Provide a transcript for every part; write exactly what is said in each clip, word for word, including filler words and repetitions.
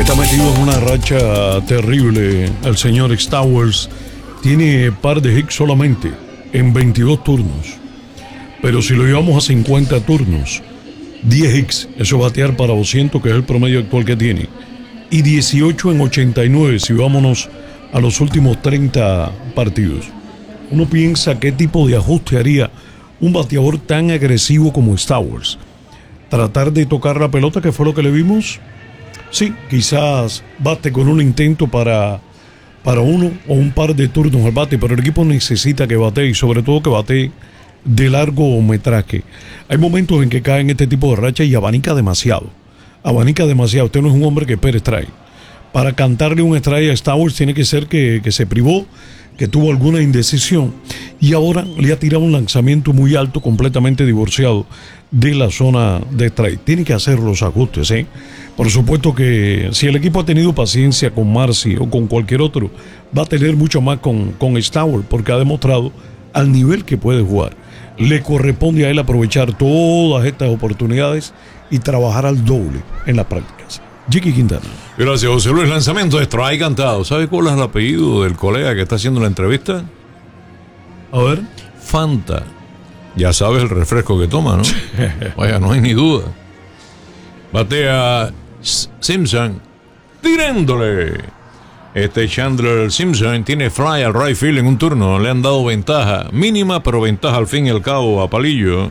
Está metido en una racha terrible el señor Stowers. Tiene par de hits solamente en veintidós turnos. Pero si lo llevamos a cincuenta turnos, diez hits, eso batear para doscientos, que es el promedio actual que tiene. Y dieciocho en ochenta y nueve, si vámonos a los últimos treinta partidos. Uno piensa qué tipo de ajuste haría un bateador tan agresivo como Stowers. Tratar de tocar la pelota, que fue lo que le vimos. Sí, quizás bate con un intento para, para uno o un par de turnos al bate, pero el equipo necesita que bate, y sobre todo que bate de largo metraje. Hay momentos en que cae en este tipo de racha y abanica demasiado. Abanica demasiado. Usted no es un hombre que espera strike. Para cantarle un strike a Stowers tiene que ser que, que se privó, que tuvo alguna indecisión, y ahora le ha tirado un lanzamiento muy alto, completamente divorciado de la zona de strike. Tiene que hacer los ajustes, ¿eh? Por supuesto que si el equipo ha tenido paciencia con Marcy o con cualquier otro, va a tener mucho más con, con Stowers, porque ha demostrado al nivel que puede jugar. Le corresponde a él aprovechar todas estas oportunidades y trabajar al doble en las prácticas. Jiki Quintana. Gracias, José Luis. Lanzamiento de strike cantado. ¿Sabe cuál es el apellido del colega que está haciendo la entrevista? A ver. Fanta. Ya sabes el refresco que toma, ¿no? Vaya, no hay ni duda. Batea Simpson, tirándole. Este Chandler Simpson tiene fly al right field en un turno. Le han dado ventaja mínima, pero ventaja al fin y al cabo a Palillo.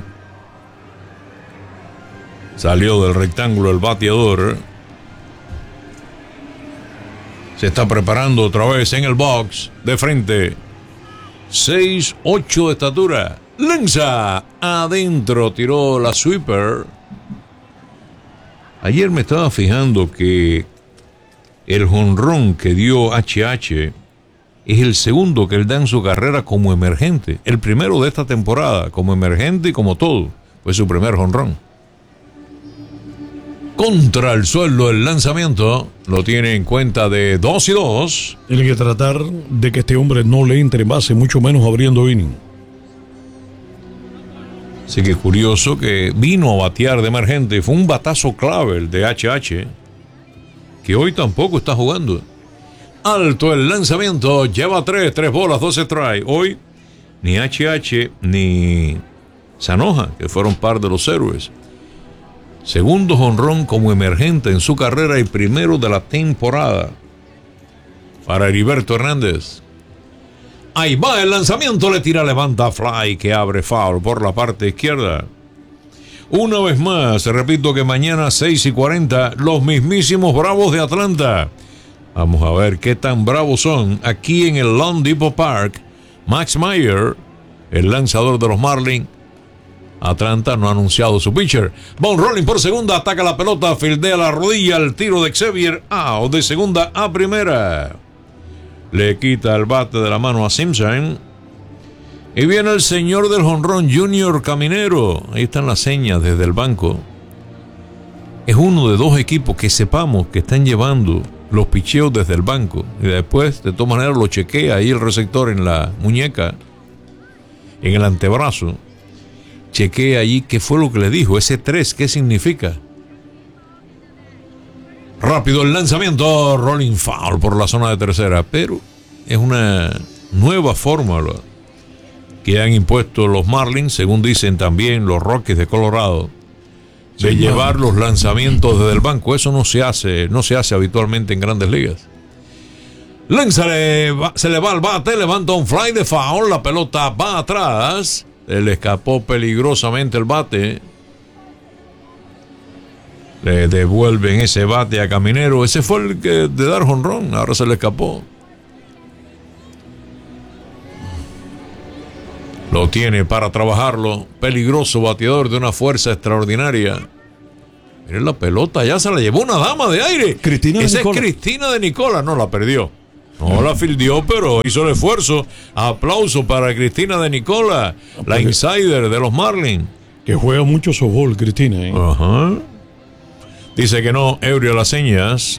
Salió del rectángulo el bateador. Se está preparando otra vez en el box de frente. seis ocho de estatura. Lanza adentro, tiró la sweeper. Ayer me estaba fijando que el jonrón que dio H H es el segundo que él da en su carrera como emergente. El primero de esta temporada como emergente y como todo. Fue su primer jonrón. Contra el suelo el lanzamiento. Lo tiene en cuenta de dos y dos. Tiene que tratar de que este hombre no le entre en base, mucho menos abriendo inning. Así que curioso que vino a batear de emergente. Fue un batazo clave el de H H, que hoy tampoco está jugando. Alto el lanzamiento. Lleva tres, tres bolas, dos strikes. Hoy ni H H ni Sanoja, que fueron par de los héroes. Segundo jonrón como emergente en su carrera y primero de la temporada para Heriberto Hernández. Ahí va el lanzamiento, le tira, levanta fly que abre foul por la parte izquierda. Una vez más, repito que mañana seis y cuarenta, los mismísimos Bravos de Atlanta. Vamos a ver qué tan bravos son aquí en el Lone Depot Park. Max Meyer, el lanzador de los Marlins. Atlanta no ha anunciado su pitcher. Von Rolling por segunda, ataca la pelota, fildea la rodilla, el tiro de Xavier out de segunda a primera. Le quita el bate de la mano a Simpson. Y viene el señor del jonrón, Junior Caminero. Ahí están las señas desde el banco. Es uno de dos equipos que sepamos que están llevando los picheos desde el banco. Y después, de todas maneras, lo chequea ahí el receptor en la muñeca, en el antebrazo. Chequea allí qué fue lo que le dijo. Ese tres, ¿qué significa? Rápido el lanzamiento. Rolling foul por la zona de tercera. Pero es una nueva fórmula que han impuesto los Marlins, según dicen también los Rockies de Colorado, de sí, llevar no. los lanzamientos desde el banco. Eso no se hace, no se hace habitualmente en Grandes Ligas. Lanza, se le va al bate, levanta un fly de foul, la pelota va atrás. Le escapó peligrosamente el bate. Le devuelven ese bate a Caminero. Ese fue el que de dar jonrón. Ahora se le escapó. Lo tiene para trabajarlo. Peligroso bateador de una fuerza extraordinaria. Miren la pelota. Ya se la llevó una dama de aire. Cristina Esa de es Cristina de Nicola. No la perdió. No la fildió, pero hizo el esfuerzo. Aplauso para Cristina de Nicola, la insider de los Marlins. Que juega mucho softball, Cristina. ¿eh? Ajá. Dice que no, ebrio a las señas.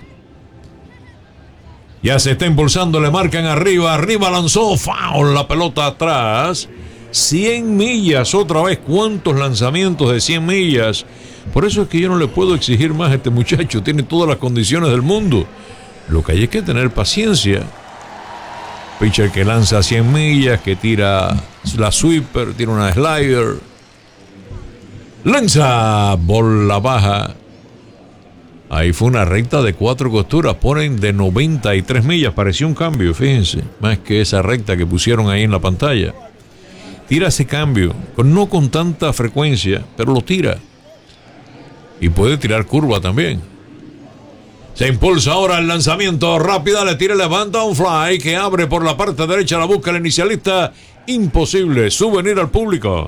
Ya se está impulsando, le marcan arriba. Arriba lanzó, foul, la pelota atrás. cien millas otra vez. ¿Cuántos lanzamientos de cien millas Por eso es que yo no le puedo exigir más a este muchacho. Tiene todas las condiciones del mundo. Lo que hay es que tener paciencia. Pitcher que lanza cien millas, que tira la sweeper, tira una slider. Lanza bola baja. Ahí fue una recta de cuatro costuras. Ponen de noventa y tres millas. Pareció un cambio, fíjense. Más que esa recta que pusieron ahí en la pantalla. Tira ese cambio. No con tanta frecuencia, pero lo tira. Y puede tirar curva también. Se impulsa ahora el lanzamiento. Rápida, le tira, levanta un fly que abre por la parte derecha. La busca el inicialista. Imposible. Souvenir al público.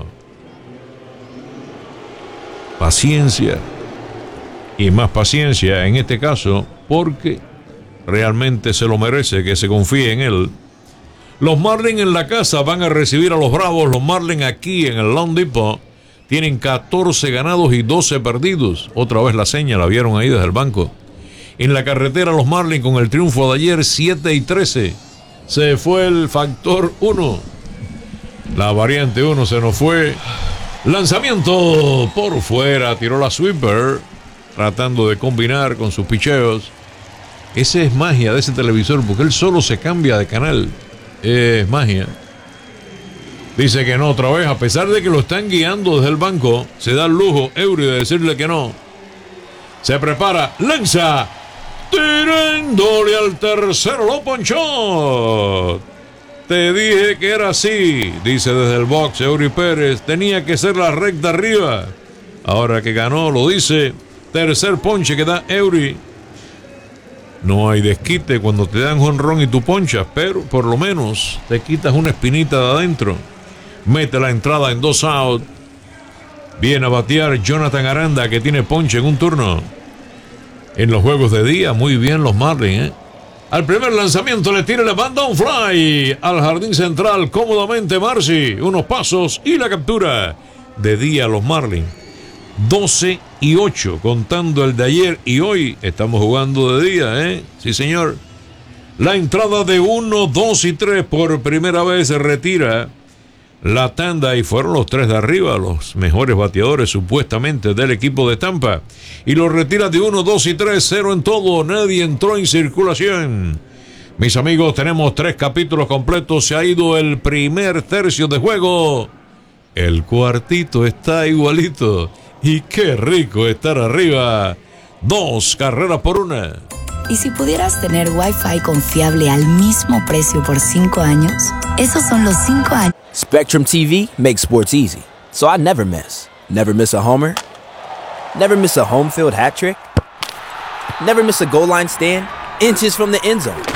Paciencia. Y más paciencia en este caso, porque realmente se lo merece que se confíe en él. Los Marlins en la casa van a recibir a los Bravos. Los Marlins aquí en el Loan Depot tienen catorce ganados y doce perdidos. Otra vez la seña, la vieron ahí desde el banco. En la carretera los Marlins con el triunfo de ayer siete y trece. Se fue el factor uno. La variante uno se nos fue. Lanzamiento por fuera, tiró la sweeper, tratando de combinar con sus picheos. Esa es magia de ese televisor, porque él solo se cambia de canal. Es magia. Dice que no otra vez, a pesar de que lo están guiando desde el banco. Se da el lujo, Eury, de decirle que no. Se prepara, lanza, tirándole al tercero, lo ponchó. Te dije que era así, dice desde el box Eury Pérez. Tenía que ser la recta arriba. Ahora que ganó, lo dice. Tercer ponche que da Eury. No hay desquite cuando te dan jonrón y tú ponchas, pero por lo menos te quitas una espinita de adentro. Mete la entrada en dos out. Viene a batear Jonathan Aranda, que tiene ponche en un turno. En los juegos de día, muy bien los Marlins, ¿eh? Al primer lanzamiento le tira, le manda un fly al jardín central cómodamente Marcy. Unos pasos y la captura. De día los Marlins. doce y ocho, contando el de ayer y hoy. Estamos jugando de día, ¿eh? Sí, señor. La entrada de uno, dos y tres por primera vez se retira la tanda y fueron los tres de arriba, los mejores bateadores supuestamente del equipo de Tampa. Y los retira de uno, dos y tres, cero en todo. Nadie entró en circulación. Mis amigos, tenemos tres capítulos completos. Se ha ido el primer tercio de juego. El cuartito está igualito. Y qué rico estar arriba. Dos carreras por una. ¿Y si pudieras tener Wi-Fi confiable al mismo precio por cinco años? Esos son los cinco años. Spectrum T V makes sports easy, so I never miss. Never miss a homer. Never miss a home field hat trick. Never miss a goal line stand, inches from the end zone.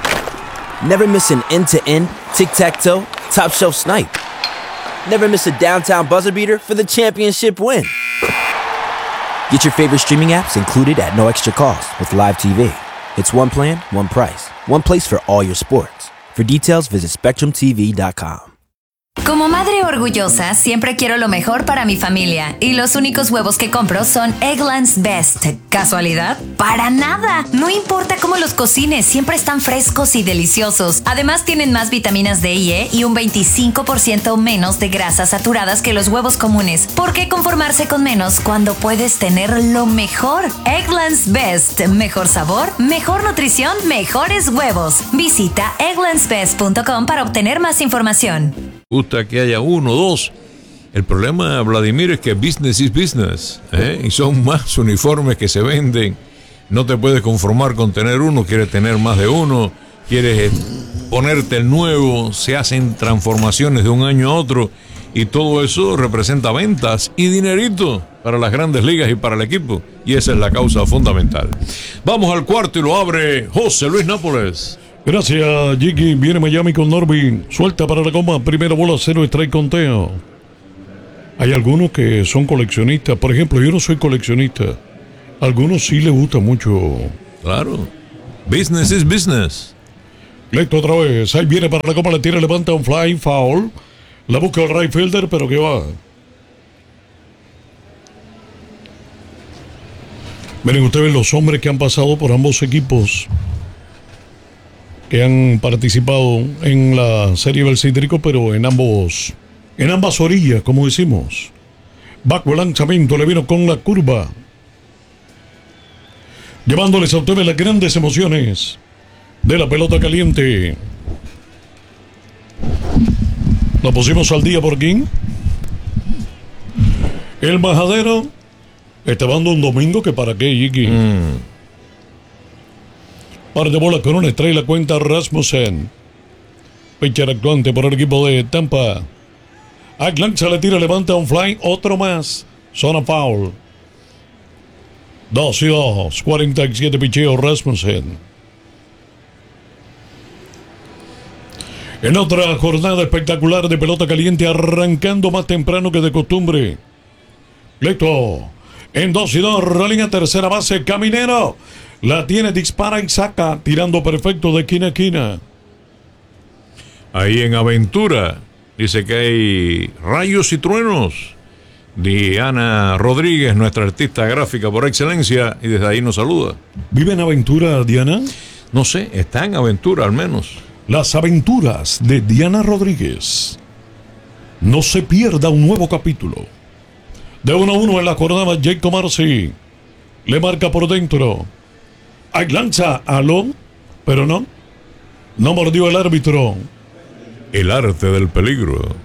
Never miss an end-to-end, tic-tac-toe, top-shelf snipe. Never miss a downtown buzzer beater for the championship win. Get your favorite streaming apps included at no extra cost with Live T V. It's one plan, one price, one place for all your sports. For details, visit spectrum t v dot com. Como madre orgullosa, siempre quiero lo mejor para mi familia. Y los únicos huevos que compro son Eggland's Best. ¿Casualidad? ¡Para nada! No importa cómo los cocines, siempre están frescos y deliciosos. Además, tienen más vitaminas D y E y un veinticinco por ciento menos de grasas saturadas que los huevos comunes. ¿Por qué conformarse con menos cuando puedes tener lo mejor? Eggland's Best. Mejor sabor, mejor nutrición, mejores huevos. Visita egglands best punto com para obtener más información. Gusta que haya uno o dos. El problema, Vladimir, es que business is business, ¿eh? Y son más uniformes que se venden. No te puedes conformar con tener uno, quieres tener más de uno, quieres ponerte el nuevo, se hacen transformaciones de un año a otro y todo eso representa ventas y dinerito para las grandes ligas y para el equipo, y esa es la causa fundamental. Vamos al cuarto y lo abre José Luis Nápoles. Gracias, Jiggy. Viene Miami con Norby. Suelta para la goma. Primera bola, cero, strike conteo. Hay algunos que son coleccionistas. Por ejemplo, yo no soy coleccionista. A algunos sí les gusta mucho. Claro. Business is business. Lecto otra vez. Ahí viene para la goma. Le tira, levanta un fly, foul. La busca el right fielder, pero que va. Miren ustedes los hombres que han pasado por ambos equipos, que han participado en la Serie del Cítrico, pero en ambos, en ambas orillas, como decimos. Bajo el lanzamiento le vino con la curva. Llevándoles a ustedes las grandes emociones de la pelota caliente. Lo pusimos al día por aquí. El majadero está dando un domingo que para qué, Iki. Mm. Par de bola con una estrella cuenta Rasmussen. Pitcher actuante por el equipo de Tampa. Lanza le tira, levanta un fly, otro más. Zona foul. Dos y dos. cuarenta y siete picheo Rasmussen. En otra jornada espectacular de pelota caliente, arrancando más temprano que de costumbre. Leto. En dos y dos, rolling a tercera base, Caminero. La tiene, dispara y saca, tirando perfecto de esquina a esquina. Ahí en Aventura, dice que hay rayos y truenos. Diana Rodríguez, nuestra artista gráfica por excelencia, y desde ahí nos saluda. ¿Vive en Aventura, Diana? No sé, está en Aventura al menos. Las aventuras de Diana Rodríguez. No se pierda un nuevo capítulo. De uno a uno en la jornada, Jacob Marcy le marca por dentro. Ahí lanza, aló, pero no. No mordió el árbitro. El arte del peligro.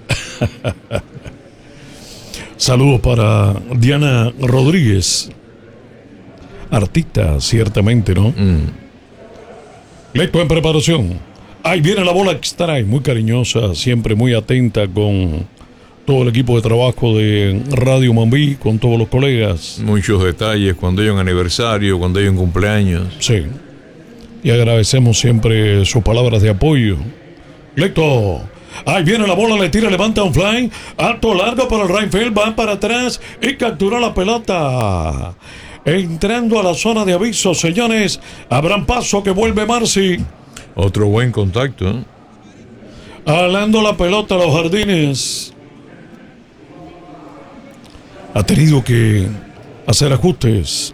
Saludos para Diana Rodríguez. Artista, ciertamente, ¿no? Mm. Leto en preparación. Ahí viene la bola extra, muy cariñosa, siempre muy atenta con todo el equipo de trabajo de Radio Mambí, con todos los colegas. Muchos detalles cuando hay un aniversario, cuando hay un cumpleaños. Sí. Y agradecemos siempre sus palabras de apoyo. Leto. Ahí viene la bola, le tira, levanta un fly. Alto, largo para el right field, va para atrás y captura la pelota. Entrando a la zona de aviso, señores. Abran paso que vuelve Marcy. Otro buen contacto, ¿eh? Alando la pelota a los jardines. Ha tenido que hacer ajustes.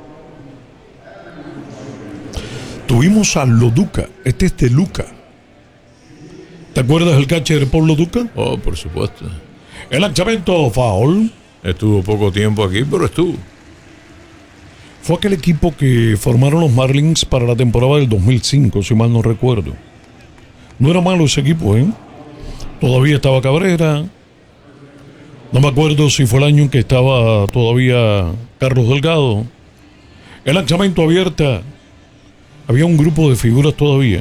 Tuvimos a Loduca. Este es de Luca. ¿Te acuerdas del catcher Paul Loduca? Oh, por supuesto. El lanzamiento foul. Estuvo poco tiempo aquí, pero estuvo. Fue aquel equipo que formaron los Marlins para la temporada del dos mil cinco, si mal no recuerdo. No era malo ese equipo, ¿eh? Todavía estaba Cabrera. No me acuerdo si fue el año en que estaba todavía Carlos Delgado. El lanzamiento abierta. Había un grupo de figuras todavía.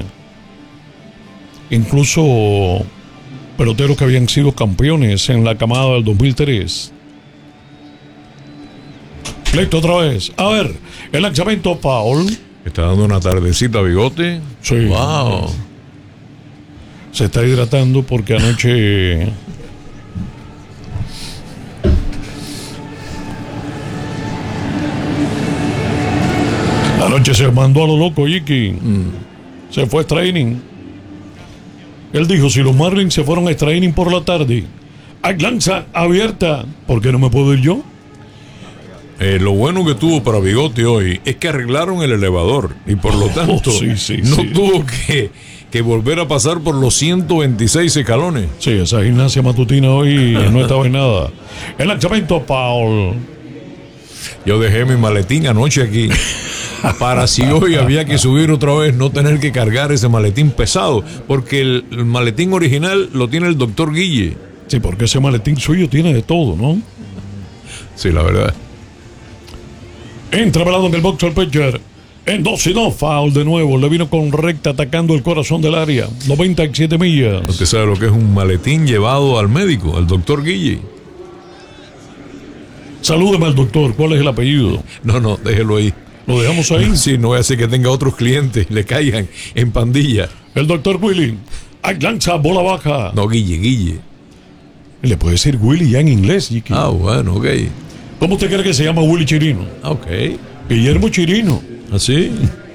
Incluso peloteros que habían sido campeones en la camada del dos mil tres. Listo otra vez. A ver, el lanzamiento foul. Está dando una tardecita, Bigote. Sí. Wow. Se está hidratando porque anoche anoche se mandó a lo loco, Iki. Mm. Se fue a training. Él dijo, si los Marlins se fueron a training por la tarde, hay lanza abierta, ¿por qué no me puedo ir yo? Eh, lo bueno que tuvo para Bigote hoy es que arreglaron el elevador y por lo tanto Oh, sí, sí, no sí. tuvo que, que volver a pasar por los ciento veintiséis escalones. Sí, esa gimnasia matutina hoy no estaba en nada. El lanzamiento foul. Yo dejé mi maletín anoche aquí para si hoy había que subir otra vez no tener que cargar ese maletín pesado, porque el, el maletín original lo tiene el doctor Guille. Sí, porque ese maletín suyo tiene de todo, ¿no? Sí, la verdad. Entra velado en el box el pitcher. En dos y dos, foul de nuevo. Le vino con recta atacando el corazón del área. noventa y siete millas. Usted sabe lo que es un maletín llevado al médico, al doctor Guille. Salúdeme al doctor. ¿Cuál es el apellido? No, no, déjelo ahí. Lo dejamos ahí. Sí, no voy a hacer que tenga otros clientes, le caigan en pandilla. El doctor Willy. Ahí lanza, bola baja. No, Guille, Guille. Le puede decir Willy ya en inglés, Chiqui. Ah, bueno, ok. ¿Cómo usted cree que se llama Willy Chirino? Ah, ok. Guillermo Chirino. ¿Así?